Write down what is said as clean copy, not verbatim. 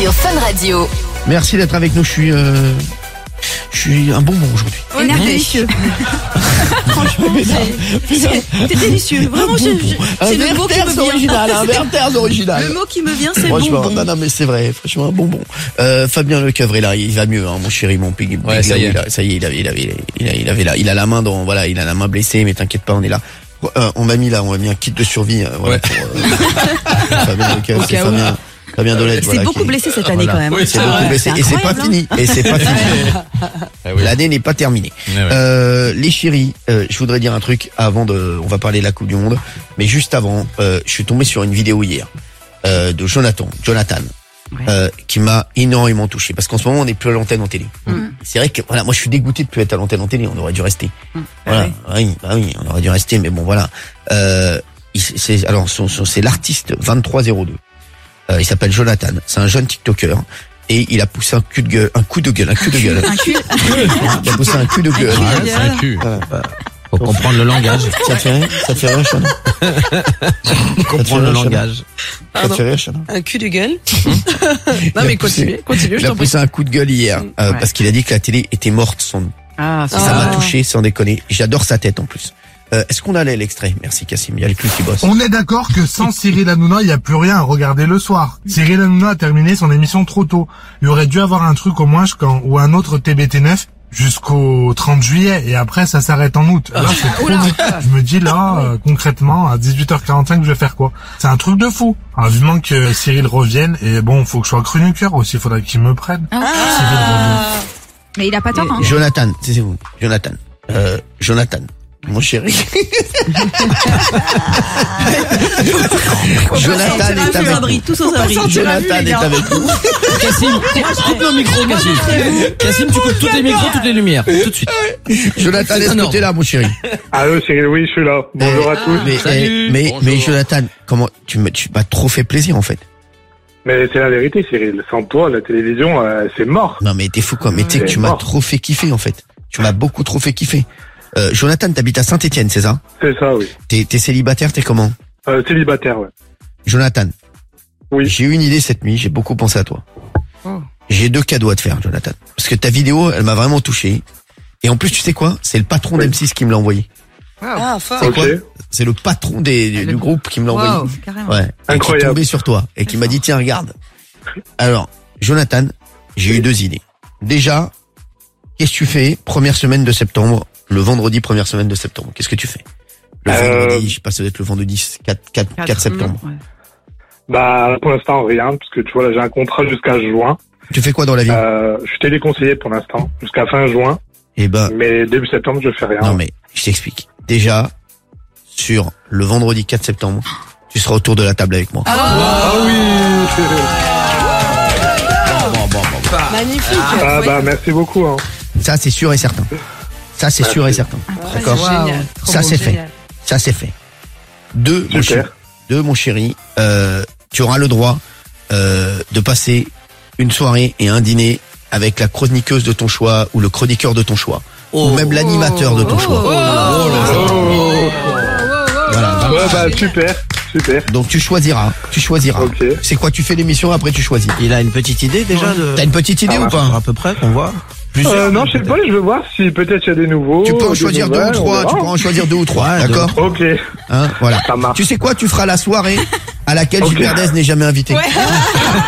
sur Fun Radio. Merci d'être avec nous. Je suis un bonbon aujourd'hui. Délicieux. Franchement, c'est délicieux. Vraiment, c'est le mot qui me vient. Original, un Werther's original. Le mot qui me vient, c'est Franchement, bonbon. non, mais c'est vrai. Franchement, un bonbon. Fabien Lecoeuvre est là. Il va mieux, hein, mon chéri, mon pig. Ouais, ça y est. Il a la main il a la main blessée, mais t'inquiète pas, on est là. On m'a mis un kit de survie, Ouais. pour Fabien Lecoeuvre, c'est Fabien Dolette. C'est beaucoup blessé cette année quand même. Oui, C'est beaucoup blessé. Et c'est pas fini. L'année n'est pas terminée. Les chéris, je voudrais dire un truc on va parler de la Coupe du Monde, mais juste avant, je suis tombé sur une vidéo hier de Jonathan, qui m'a énormément touché, parce qu'en ce moment on n'est plus à l'antenne en télé. C'est vrai que moi je suis dégoûté de plus être à l'antenne en télé. On aurait dû rester. Oui, on aurait dû rester, mais bon voilà. C'est l'artiste 2302. Il s'appelle Jonathan, c'est un jeune TikToker et il a poussé un coup de gueule. Il a poussé un coup de gueule. C'est un cul. Faut comprendre le langage. Ça te fait rire, Chana? Comprendre le langage. Ça te fait rire, Chana? Un cul de gueule. Non mais continue, je Il a t'en prie. poussé un coup de gueule hier parce qu'il a dit que la télé était morte sans nous. Ça m'a touché, sans déconner. J'adore sa tête en plus. Est-ce qu'on a l'extrait? Merci Cassim, il y a le cul qui bosse. On est d'accord que sans Cyril Hanouna, il n'y a plus rien à regarder le soir. Cyril Hanouna a terminé son émission trop tôt. Il aurait dû avoir un truc au moins ou un autre TBT9 jusqu'au 30 juillet et après ça s'arrête en août. Là, c'est trop long. Je me dis là, concrètement, à 18h45, je vais faire quoi? C'est un truc de fou. Alors, vivement que Cyril revienne et bon, faut que je sois chroniqueur aussi, il faudrait qu'il me prenne. Cyril revient. Mais il a pas tort, hein. Jonathan, c'est vous. Jonathan. Mon chéri. Jonathan est avec nous. Tous aux abris. Jonathan est avec nous. Cassim, coupe le micro, Cassim. Cassim, tu coupes tous les micros, toutes les lumières, tout de suite. Jonathan, est-ce que t'es là, mon chéri? Allô Cyril, oui, je suis là. Bonjour à tous. Mais Jonathan, tu m'as trop fait plaisir, en fait. Mais c'est la vérité, Cyril. Sans toi, la télévision, c'est mort. Non, mais t'es fou, quoi. Mais tu sais que tu m'as trop fait kiffer, en fait. Tu m'as beaucoup trop fait kiffer. Jonathan, t'habites à Saint-Étienne, c'est ça? C'est ça, oui. T'es célibataire, t'es comment? Célibataire, ouais. Jonathan. Oui. J'ai eu une idée cette nuit, j'ai beaucoup pensé à toi. J'ai 2 cadeaux à te faire, Jonathan. Parce que ta vidéo, elle m'a vraiment touché. Et en plus, tu sais quoi? C'est le patron d'M6 qui me l'a envoyé. Ah, fort. C'est quoi? Ok. C'est le patron du groupe qui me l'a envoyé. Carrément. Ouais. Et qui est Incroyable. tombé sur toi. Et qui m'a dit, tiens, regarde. Alors, Jonathan, j'ai eu 2 idées. Déjà, qu'est-ce que tu fais première semaine de septembre, le vendredi première semaine de septembre? Qu'est-ce que tu fais? Le vendredi, je sais pas, ça doit être le vendredi 4 septembre. Bah, pour l'instant, rien, parce que tu vois, là, j'ai un contrat jusqu'à juin. Tu fais quoi dans la vie? Je suis téléconseiller pour l'instant, jusqu'à fin juin. Eh ben, Mais début septembre, je fais rien. non mais, je t'explique. Déjà, sur le vendredi 4 septembre, tu seras autour de la table avec moi. Ah oui. Magnifique. Ah bah, merci beaucoup, hein. Ça, c'est sûr et certain. Ça, c'est sûr et certain. D'accord? Génial. Ça, c'est fait. Ça, c'est fait. 2, mon chéri, tu auras le droit de passer une soirée et un dîner avec la chroniqueuse de ton choix ou le chroniqueur de ton choix. Ou même l'animateur de ton choix. Voilà. Ouais, bah, super. Donc tu choisiras. Ok. C'est quoi? Tu fais l'émission, après tu choisis. Il a une petite idée déjà de... T'as une petite idée ou pas? À peu près, qu'on voit. Non, je sais pas, je veux voir si peut-être il y a des nouveaux. Tu peux en des choisir 2 ou nouvelles, 3. on verra. Tu peux en choisir 2 ou 3. D'accord? Ok. Hein, voilà. Ça marche. Tu sais quoi? Tu feras la soirée à laquelle Gilles Verdez n'est jamais invité.